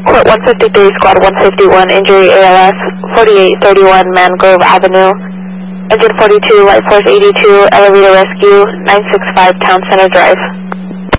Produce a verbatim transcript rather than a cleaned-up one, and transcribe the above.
Court one fifty-three, Squad one fifty-one, injury A L S, forty-eight thirty-one Mangrove Avenue. Engine forty-two, Light Force eighty-two, elevator rescue, nine six five Town Center Drive.